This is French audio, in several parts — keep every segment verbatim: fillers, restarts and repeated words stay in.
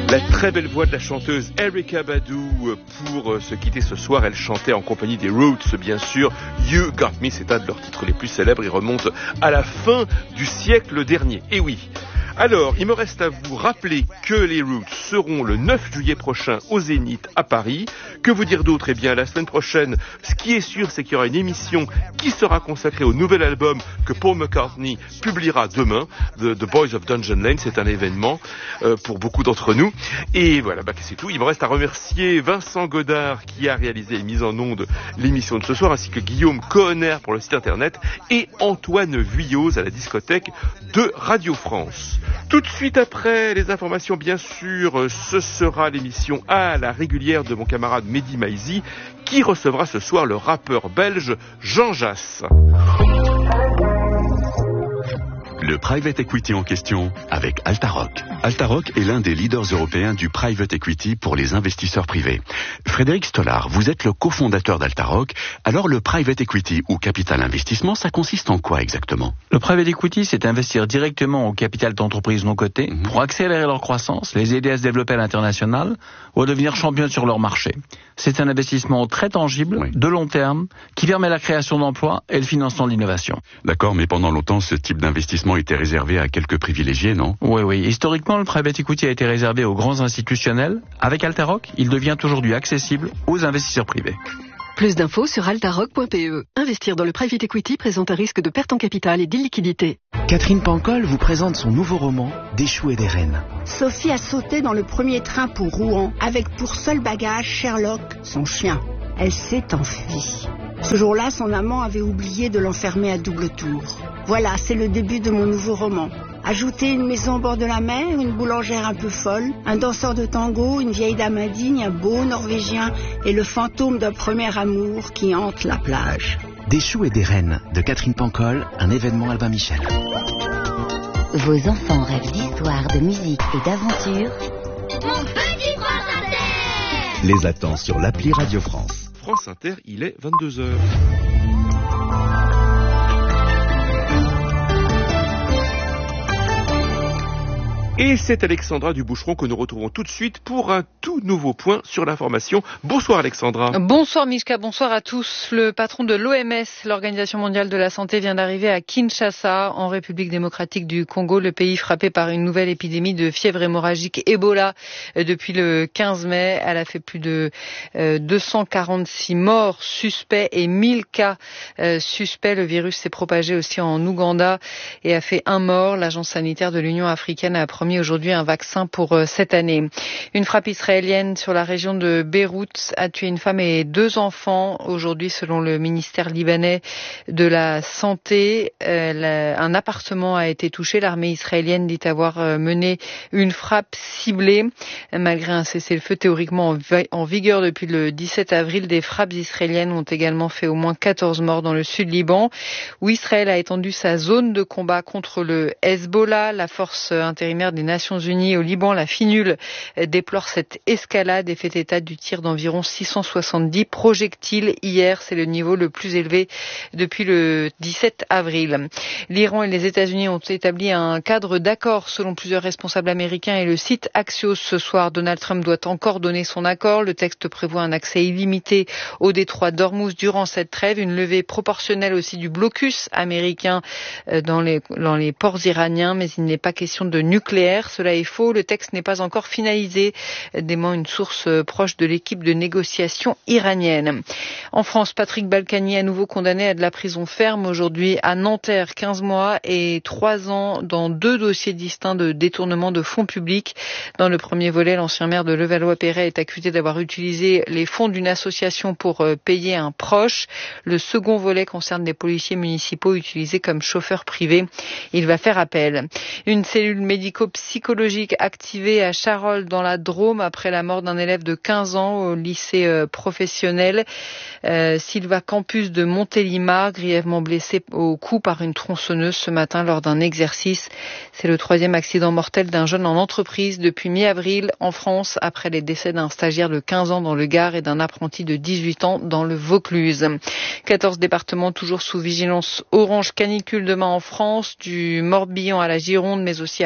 La très belle voix de la chanteuse Erykah Badu pour se quitter ce soir. Elle chantait en compagnie des Roots, bien sûr. You Got Me, c'est un de leurs titres les plus célèbres. Il remonte à la fin du siècle dernier. Et oui. Alors, il me reste à vous rappeler que les Roots seront le neuf juillet prochain au Zénith à Paris. Que vous dire d'autre ? Eh bien, la semaine prochaine, ce qui est sûr, c'est qu'il y aura une émission qui sera consacrée au nouvel album que Paul McCartney publiera demain, The, The Boys of Dungeon Lane. C'est un événement euh, pour beaucoup d'entre nous. Et voilà, bah, c'est tout. Il me reste à remercier Vincent Godard qui a réalisé et mis en onde l'émission de ce soir, ainsi que Guillaume Cohenner pour le site internet et Antoine Vuilloz à la discothèque de Radio France. Tout de suite après les informations, bien sûr, ce sera l'émission à la régulière de mon camarade Mehdi Maizi qui recevra ce soir le rappeur belge Jean Jass. Le private equity en question avec Altaroc. Altaroc est l'un des leaders européens du private equity pour les investisseurs privés. Frédéric Stollard, vous êtes le cofondateur d'Altaroc. Alors le private equity ou capital investissement, ça consiste en quoi exactement ? Le private equity, c'est investir directement au capital d'entreprises non cotées mmh. pour accélérer leur croissance, les aider à se développer à l'international ou à devenir champion sur leur marché. C'est un investissement très tangible, oui. de long terme, qui permet la création d'emplois et le financement de l'innovation. D'accord, mais pendant longtemps, ce type d'investissement était réservé à quelques privilégiés, non ? Oui, oui. Historiquement, le private equity a été réservé aux grands institutionnels. Avec Altaroc, il devient aujourd'hui accessible aux investisseurs privés. Plus d'infos sur altaroc point p e. Investir dans le private equity présente un risque de perte en capital et d'illiquidité. Catherine Pancol vous présente son nouveau roman, Des choux et des reines. Sophie a sauté dans le premier train pour Rouen, avec pour seul bagage Sherlock, son chien. Elle s'est enfuie. Ce jour-là, son amant avait oublié de l'enfermer à double tour. Voilà, c'est le début de mon nouveau roman. Ajoutez une maison au bord de la mer, une boulangère un peu folle, un danseur de tango, une vieille dame indigne, un beau Norvégien et le fantôme d'un premier amour qui hante la plage. Des choux et des reines de Catherine Pancol, un événement Albin Michel. Vos enfants rêvent d'histoire, de musique et d'aventure. Mon petit France Inter! Les attend sur l'appli Radio France. France Inter, il est vingt-deux heures. Et c'est Alexandra Duboucheron que nous retrouvons tout de suite pour un tout nouveau point sur l'information. Bonsoir Alexandra. Bonsoir Mishka, bonsoir à tous. Le patron de l'O M S, l'Organisation mondiale de la santé, vient d'arriver à Kinshasa, en République démocratique du Congo, le pays frappé par une nouvelle épidémie de fièvre hémorragique Ebola depuis le quinze mai. Elle a fait plus de deux cent quarante-six morts suspects et mille cas suspects. Le virus s'est propagé aussi en Ouganda et a fait un mort. L'agence sanitaire de l'Union africaine a promis aujourd'hui un vaccin pour euh, cette année. Une frappe israélienne sur la région de Beyrouth a tué une femme et deux enfants. Aujourd'hui, selon le ministère libanais de la Santé, euh, la, un appartement a été touché. L'armée israélienne dit avoir euh, mené une frappe ciblée. Malgré un cessez-le-feu théoriquement en, vi- en vigueur depuis le dix-sept avril, des frappes israéliennes ont également fait au moins quatorze morts dans le sud Liban, où Israël a étendu sa zone de combat contre le Hezbollah. La force intérimaire des Nations Unies au Liban, la FINUL, déplore cette escalade et fait état du tir d'environ six cent soixante-dix projectiles hier. C'est le niveau le plus élevé depuis le dix-sept avril. L'Iran et les États-Unis ont établi un cadre d'accord selon plusieurs responsables américains et le site Axios ce soir. Donald Trump doit encore donner son accord. Le texte prévoit un accès illimité au détroit d'Ormuz durant cette trêve, une levée proportionnelle aussi du blocus américain dans les, dans les ports iraniens, mais il n'est pas question de nucléaire. Cela est faux, le texte n'est pas encore finalisé, dément une source proche de l'équipe de négociation iranienne. En France, Patrick Balkany à nouveau condamné à de la prison ferme aujourd'hui à Nanterre, quinze mois et trois ans dans deux dossiers distincts de détournement de fonds publics. Dans le premier volet, l'ancien maire de Levallois-Perret est accusé d'avoir utilisé les fonds d'une association pour payer un proche. Le second volet concerne des policiers municipaux utilisés comme chauffeurs privés. Il va faire appel. Une cellule médico-psychologique activée à Charolles dans la Drôme après la mort d'un élève de quinze ans au lycée euh, professionnel. Euh, Sylva Campus de Montélimar, grièvement blessé au cou par une tronçonneuse ce matin lors d'un exercice. C'est le troisième accident mortel d'un jeune en entreprise depuis mi-avril en France, après les décès d'un stagiaire de quinze ans dans le Gard et d'un apprenti de dix-huit ans dans le Vaucluse. quatorze départements toujours sous vigilance orange canicule demain en France, du Morbihan à la Gironde, mais aussi à Paris,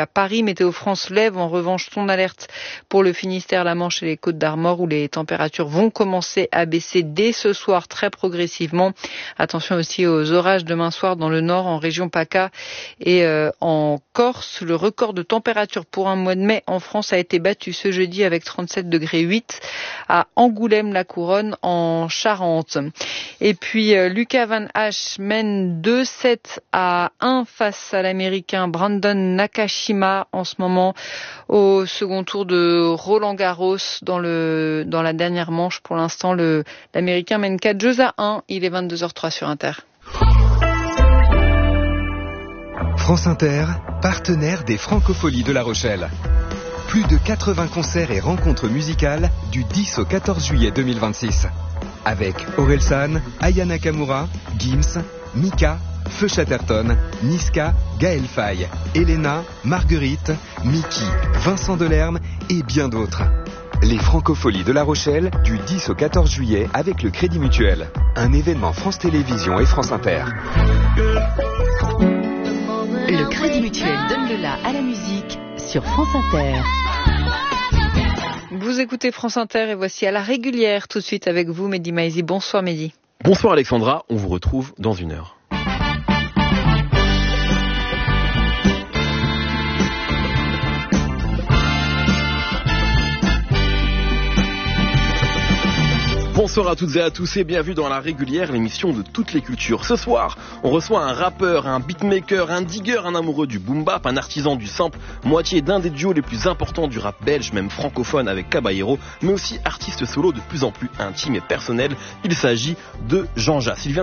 Météo France lève en revanche son alerte pour le Finistère, la Manche et les Côtes d'Armor où les températures vont commencer à baisser dès ce soir très progressivement. Attention aussi aux orages demain soir dans le nord, en région PACA et euh, en Corse. Le record de température pour un mois de mai en France a été battu ce jeudi avec trente-sept degrés huit à Angoulême-la-Couronne en Charente. Et puis euh, Lucas Van Hache mène deux sept à un face à l'Américain Brandon Nakashima en ce moment au second tour de Roland Garros dans le dans la dernière manche. Pour l'instant, le l'Américain mène quatre jeux à un. Il est vingt-deux heures trois sur Inter. France Inter, partenaire des Francopholies de La Rochelle. Plus de quatre-vingts concerts et rencontres musicales du dix au quatorze juillet deux mille vingt-six. Avec Orelsan, Aya Nakamura, Gims, Mika, Feu Chatterton, Niska, Gaël Faye, Elena, Marguerite, Mickey, Vincent Delerme et bien d'autres. Les Francopholies de La Rochelle du dix au quatorze juillet avec le Crédit Mutuel. Un événement France Télévisions et France Inter. Le Crédit Mutuel donne le la à la musique sur France Inter. Vous écoutez France Inter et voici à la régulière tout de suite avec vous Mehdi Maizi. Bonsoir Mehdi. Bonsoir Alexandra, on vous retrouve dans une heure. Bonsoir à toutes et à tous et bienvenue dans la régulière, l'émission de toutes les cultures. Ce soir, on reçoit un rappeur, un beatmaker, un digger, un amoureux du boom bap, un artisan du sample, moitié d'un des duos les plus importants du rap belge, même francophone avec Caballero, mais aussi artiste solo de plus en plus intime et personnel. Il s'agit de Jean Jass.